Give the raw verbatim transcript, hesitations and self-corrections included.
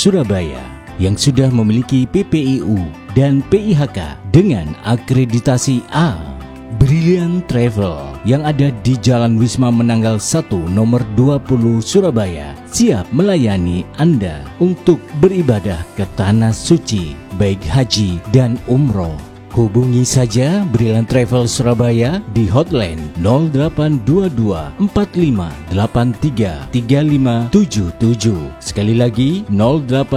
Surabaya yang sudah memiliki P P I U dan P I H K dengan akreditasi A. Brilliant Travel yang ada di Jalan Wisma Menanggal satu nomor dua puluh Surabaya siap melayani Anda untuk beribadah ke Tanah Suci, baik haji dan umroh. Hubungi saja Brilliant Travel Surabaya di hotline nol delapan dua dua empat lima delapan tiga tiga lima tujuh tujuh. Sekali lagi nol delapan